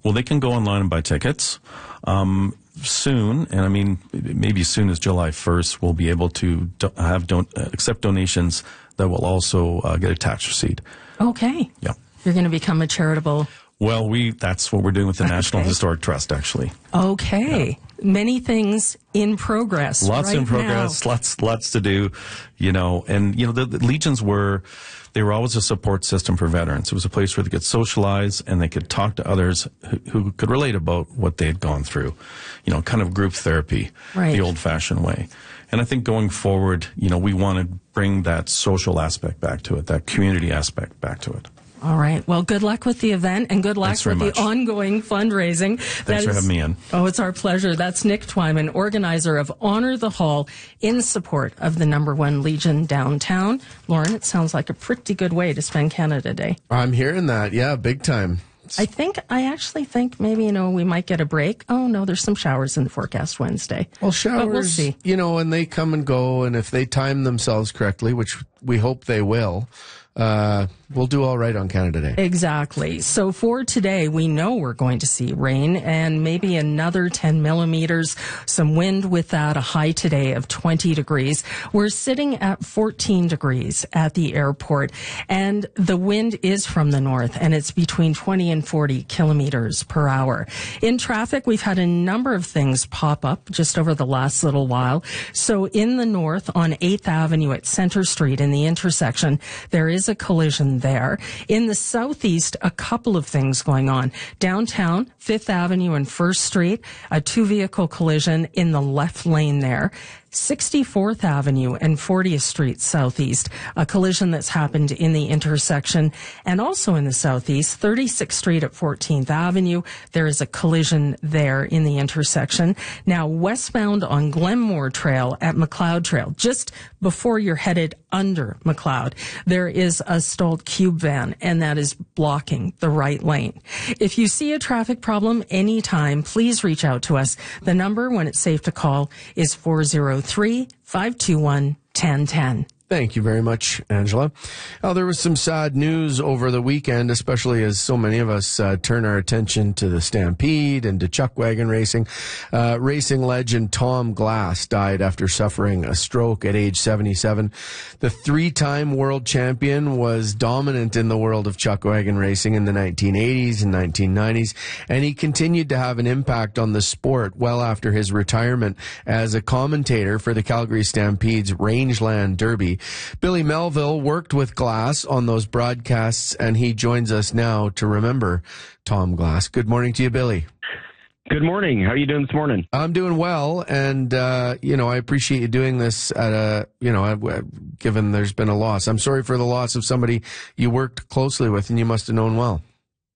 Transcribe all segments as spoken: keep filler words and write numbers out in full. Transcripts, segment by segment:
Well, they can go online and buy tickets. Um, soon, and I mean, maybe as soon as July first, we'll be able to do- have don't uh, accept donations that will also uh, get a tax receipt. Okay. Yeah. You're going to become a charitable. Well, we that's what we're doing with the National Okay. Historic Trust, actually. Okay. Yeah. Many things in progress. Lots right in progress, now. lots lots to do, you know. And you know, the, the Legions were they were always a support system for veterans. It was a place where they could socialize and they could talk to others who, who could relate about what they had gone through. You know, kind of group therapy, Right. the old-fashioned way. And I think going forward, you know, we want to bring that social aspect back to it, that community aspect back to it. All right. Well, good luck with the event and good luck Thanks very with much. the ongoing fundraising. Thanks for having me in. Oh, it's our pleasure. That's Nick Twyman, organizer of Honor the Hall in support of the number one Legion downtown. Lauren, it sounds like a pretty good way to spend Canada Day. I'm hearing that. Yeah, big time. I think, I actually think maybe, you know, we might get a break. Oh, no, there's some showers in the forecast Wednesday. Well, showers, But we'll see. you know, and they come and go, and if they time themselves correctly, which we hope they will, uh, we'll do all right on Canada Day. Exactly. So for today, we know we're going to see rain and maybe another ten millimeters, some wind with that, a high today of twenty degrees. We're sitting at fourteen degrees at the airport, and the wind is from the north, and it's between twenty and forty kilometers per hour. In traffic, we've had a number of things pop up just over the last little while. So in the north on eighth Avenue at Center Street in the intersection, there is a collision there. In the southeast, a couple of things going on. Downtown, Fifth Avenue and First Street, a two-vehicle collision in the left lane there. sixty-fourth Avenue and fortieth Street southeast, a collision that's happened in the intersection. And also in the southeast, thirty-sixth Street at fourteenth Avenue, there is a collision there in the intersection. Now, westbound on Glenmore Trail at McLeod Trail, just before you're headed under McLeod, there is a stalled cube van, and that is blocking the right lane. If you see a traffic problem anytime, please reach out to us. The number, when it's safe to call, is four oh three, five two one, one oh one oh. Thank you very much, Angela. Well, there was some sad news over the weekend, especially as so many of us uh, turn our attention to the Stampede and to chuck wagon racing. Uh, racing legend Tom Glass died after suffering a stroke at age seventy-seven. The three-time world champion was dominant in the world of chuck wagon racing in the nineteen eighties and nineteen nineties, and he continued to have an impact on the sport well after his retirement as a commentator for the Calgary Stampede's Rangeland Derby. Billy Melville worked with Glass on those broadcasts, and he joins us now to remember Tom Glass. Good morning to you, Billy. Good morning. How are you doing this morning? I'm doing well, and, uh, you know, I appreciate you doing this at a, you know, given there's been a loss. I'm sorry for the loss of somebody you worked closely with and you must have known well.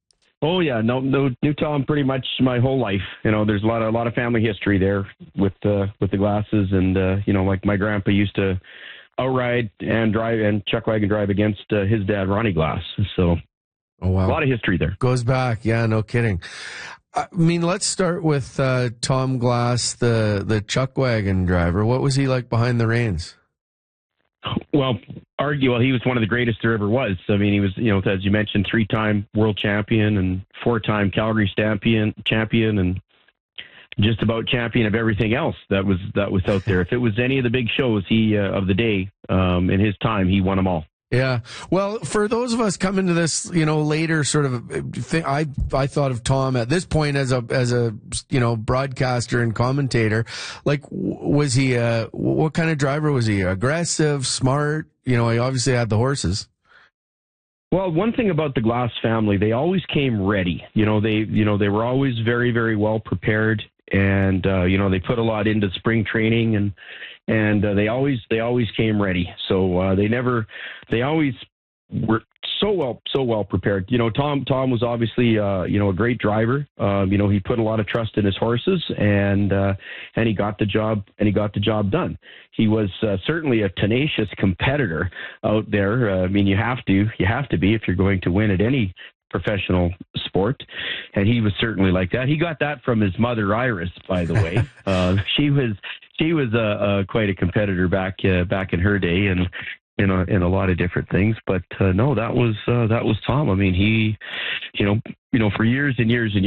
Oh yeah, no, no, knew Tom pretty much my whole life. You know, there's a lot of a lot of family history there with uh, with the Glasses, and uh, you know, like my grandpa used to outride and drive and chuck wagon drive against uh, his dad, Ronnie Glass. So, oh wow, a lot of history there. Goes back, yeah, no kidding. I mean, let's start with uh, Tom Glass, the the chuck wagon driver. What was he like behind the reins? Well, argue well, he was one of the greatest there ever was. I mean, he was, you know, as you mentioned, three-time world champion and four-time Calgary Stampion champion, and just about champion of everything else that was that was out there. If it was any of the big shows he uh, of the day um, in his time, he won them all. Yeah. Well, for those of us coming to this, you know, later sort of thing, I I thought of Tom at this point as a as a you know broadcaster and commentator. Like, was he a what kind of driver was he? Aggressive, smart? You know, he obviously had the horses. Well, one thing about the Glass family, they always came ready. You know, they you know they were always very very well prepared, and uh, you know they put a lot into spring training, and and uh, they always they always came ready. So uh, they never they always were so well so well prepared. You know, Tom Tom was obviously uh, you know a great driver. Um, you know, he put a lot of trust in his horses, and uh, and he got the job and he got the job done. He was uh, certainly a tenacious competitor out there. Uh, I mean, you have to you have to be if you're going to win at any professional sport, and he was certainly like that. He got that from his mother, Iris, by the way. uh, she was she was uh, uh, quite a competitor back uh, back in her day, and in a, in a lot of different things. But uh, no, that was uh, that was Tom. I mean, he, you know, you know, for years and years and years.